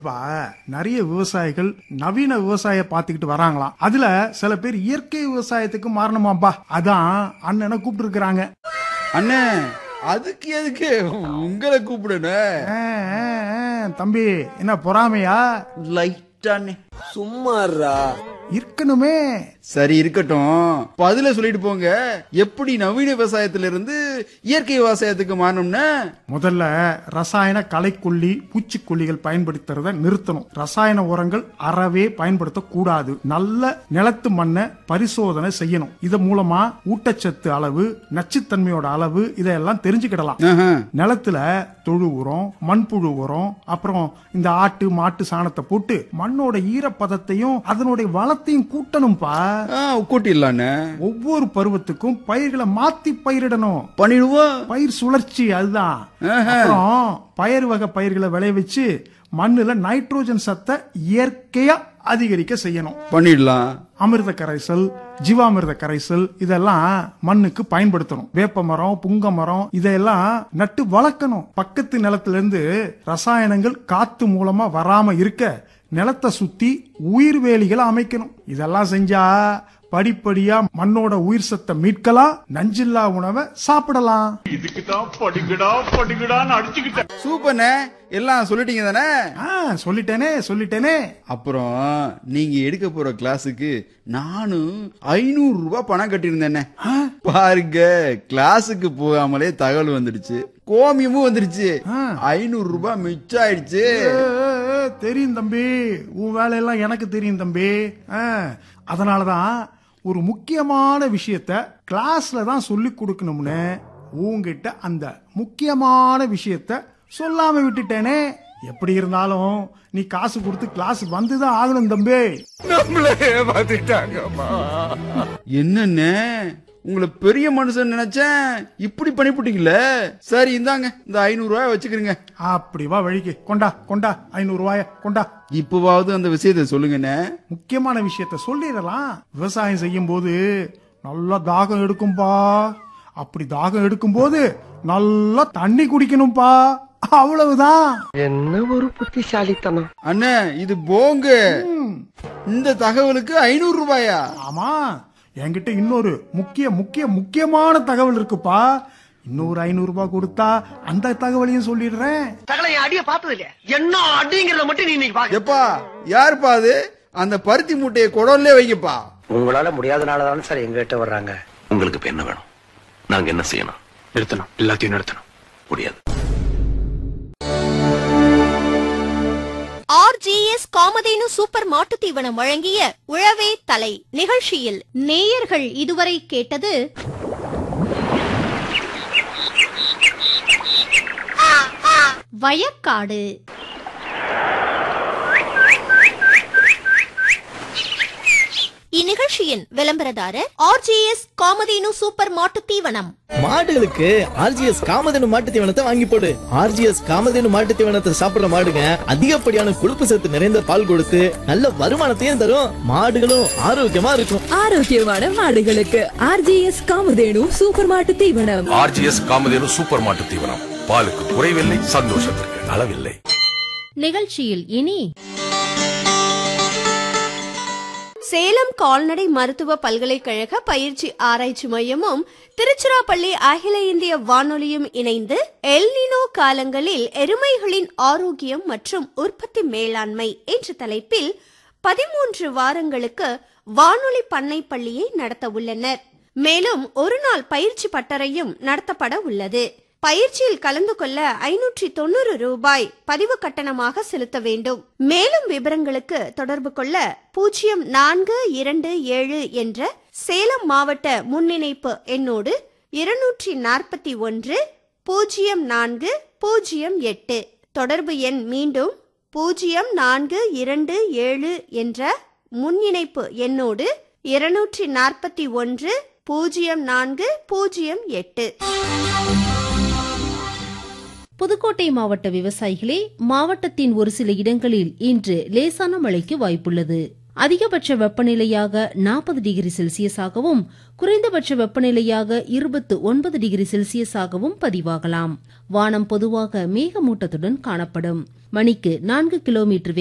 நிறைய விவசாயிகள் நவீன விவசாய பாத்துக்கிட்டு வராங்களாம். அதுல சில பேர் இயற்கை விவசாயத்துக்கு மாறணுமாப்பா. அதான் அண்ணனை கூப்பிட்டு இருக்கிறாங்க. அண்ணே அதுக்கு எதுக்கு உங்களை கூப்பிடுன? தம்பி என்ன பொறாமையா? லைட்டானே சும்மாறா இருக்கணுமே. சரி இருக்கட்டும், பதில சொல்லிட்டு போங்க. எப்படி நவீன விவசாயத்துல இருந்து இயற்கை விவசாயத்துக்கு மாறணும்னா? முதல்ல ரசாயன களைக்கொல்லி பூச்சிக்கொல்லிகள் பயன்படுத்துறத நிறுத்தணும். ரசாயன உரங்கள் அறவே பயன்படுத்த கூடாது. நல்ல நிலத்து மண்ணை பரிசோதனை செய்யணும். இது மூலமா ஊட்டச்சத்து அளவு, நச்சுத்தன்மையோட அளவு இதெல்லாம் தெரிஞ்சுக்கிடலாம். நிலத்துல தொழு உரம், மண்புழு உரம், அப்புறம் இந்த ஆட்டு மாட்டு சாணத்தை போட்டு மண்ணோட ஈரப்பதத்தையும் அதனுடைய வளத்தையும் கூட்டணும்பா. கூட்டிடலான்னு ஒவ்வொரு பருவத்துக்கும் பயிர்களை மாத்தி பயிரிடணும். பண்ணிடுவோம். பயிர் சுழற்சி அதுதான். அப்புறம் பயிர் வகை பயிர்களை விளைய வச்சு மண்ணுல நைட்ரோஜன் சத்தை இயற்கையா அதிகரிக்க செய்யணும். பண்ணிடலாம். அமிர்த கரைசல், ஜீவாமிர்த கரைசல் இதெல்லாம் மண்ணுக்கு பயன்படுத்தணும். வேப்ப மரம், புங்க மரம் இதெல்லாம் நட்டு வளர்க்கணும். பக்கத்து நிலத்துல இருந்து ரசாயனங்கள் காத்து மூலமா வராம இருக்க நிலத்தை சுத்தி உயிர்வேலிகளை அமைக்கணும். இதெல்லாம் செஞ்சா படிப்படியா மண்ணோட உயிர் சத்தை மீட்கலாம். நஞ்சில்லா உணவை சாப்பிடலாம். சூப்பர்ண்ணே, எல்லாம் சொல்லிட்டீங்க தானே? சொல்லிட்டேனே. அப்புறம் நீங்க எடுக்க போற கிளாஸுக்கு நானும் 500 ரூபாய் பணம் கட்டியிருந்தேன். பாருங்க, கிளாஸுக்கு போகாமலே தகவல் வந்துடுச்சு, கோமியமும் வந்துடுச்சு. 500 ரூபாய் மிச்சம் ஆயிடுச்சு. தெரியும் தம்பி, உன் வேலையெல்லாம் எனக்கு தெரியும் தம்பி. அதனாலதான் ஒரு முக்கியமான விஷயத்த கிளாஸ்ல தான் சொல்லி கொடுக்கணும்னு உங்ககிட்ட அந்த முக்கியமான விஷயத்த சொல்லாம விட்டுட்டேனே. எப்படி இருந்தாலும் நீ காசு கொடுத்து கிளாஸ் வந்துதான் ஆகணும் தம்பி. என்னன்னு உங்களை பெரிய மனுஷன் நினைச்சேன், இப்படி பண்ணிவிட்டீங்களே. சரி இந்தாங்க, இந்த 500 ரூபாய் வச்சுக்கிறீங்க. அப்படி வா வழிக்கு. கொண்டா 500 ரூபாய கொண்டா. இப்பவாவது அந்த விஷயத்த சொல்லுங்கண்ணே. முக்கியமான விஷயத்த சொல்லிடலாம். விவசாயம் செய்யும் போது நல்லா தாகம் எடுக்கும்பா. அப்படி தாகம் எடுக்கும் போது நல்லா தண்ணி குடிக்கணும்பா. அவ்வளவுதான். என்ன ஒரு புத்திசாலித்தனம் அண்ணே, இது போங்க. இந்த தகவலுக்கு 500 ரூபாயா? ஆமா, என்கிட்ட இன்னொரு முக்கியமான தகவல் இருக்குப்பா. இன்னொரு 500 ரூபாய் கொடுத்தா அந்த தகவலையும் சொல்லிடுறேன். அடிய பார்த்தது இல்ல, என்ன அடிங்கிறத மட்டும் நீ பாக்க. எப்பா யாருப்பா அது? அந்த பருத்தி மூட்டையை குடல்லே வைக்கப்பா. உங்களால முடியாதனாலதான் சார் எங்கிட்ட வர்றாங்க. உங்களுக்கு இப்ப என்ன வேணும்? நாங்க என்ன செய்யணும்? நிறுத்தணும், எல்லாத்தையும் நிறுத்தணும். முடியாது. RGS காமதேனு சூப்பர் மாட்டு தீவனம் வழங்கிய உழவே தலை நிகழ்ச்சியில் நேயர்கள் இதுவரை கேட்டது வயக்காடு. இந்நிகழ்ச்சியின் விளம்பரதாரர் RGS காமதேனு சூப்பர் மாட்டு தீவனம். மாடுகளுக்கு RGS காமதேனு மாட்டு தீவனத்தை வாங்கி போடு. RGS காமதேனு மாட்டு தீவனத்தை சாப்பிடுற மாடுங்க அதிகப்படியான கொழுப்பு சத்து நிறைந்த பால் கொடுத்து நல்ல வருமானத்தையும் தரும். மாடுகளும் ஆரோக்கியமா இருக்கும். ஆரோக்கியமான மாடுகளுக்கு RGS காமதேனு சூப்பர் மாட்டு தீவனம். RGS காமதேனு சூப்பர் மாட்டு தீவனம். பாலுக்கு குறைவில்லை, சந்தோஷத்திற்கு அளவில்லை. நிகழ்ச்சியில் இனி சேலம் கால்நடை மருத்துவ பல்கலைக்கழக பயிற்சி ஆராய்ச்சி மையமும் திருச்சிராப்பள்ளி அகில இந்திய வானொலியும் இணைந்து எல்னினோ காலங்களில் எருமைகளின் ஆரோக்கியம் மற்றும் உற்பத்தி மேலாண்மை என்ற தலைப்பில் 13 வாரங்களுக்கு வானொலி பண்ணை பள்ளியை நடத்த உள்ளனர். மேலும் ஒரு நாள் பயிற்சி பட்டறையும் நடத்தப்பட உள்ளது. பயிற்சியில் கலந்து கொள்ள 590 ரூபாய் பதிவு கட்டணமாக செலுத்த வேண்டும். மேலும் விவரங்களுக்கு தொடர்பு கொள்ள 0427 என்ற சேலம் மாவட்ட முன்னிணைப்பு எண்ணோடு 241 0408. தொடர்பு எண் மீண்டும் 0427 என்ற முன்னிணைப்பு எண்ணோடு 241 0408. புதுக்கோட்டை மாவட்ட விவசாயிகளே, மாவட்டத்தின் ஒரு சில இடங்களில் இன்று லேசான மழைக்கு வாய்ப்புள்ளது. அதிகபட்ச வெப்பநிலையாக 40 டிகிரி செல்சியஸாகவும் குறைந்தபட்ச வெப்பநிலையாக 29 டிகிரி செல்சியஸாகவும் பதிவாகலாம். வானம் பொதுவாக மேகமூட்டத்துடன் காணப்படும். மணிக்கு 4 கிலோமீட்டர்